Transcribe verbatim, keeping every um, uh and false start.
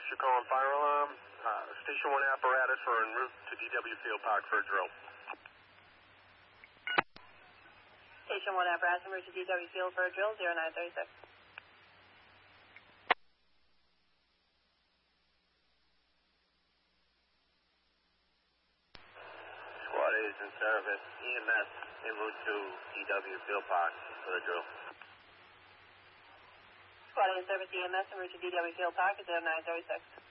you're calling fire alarm. Uh, Station one apparatus are en route to D W Field Park for a drill. Station one apparatus en route to D W Field for a drill, zero nine three six. Squad A is in service. E M S en route to D W Field Park for the drill. Squad A in service, E M S en route to D W Field Park, zero nine three six.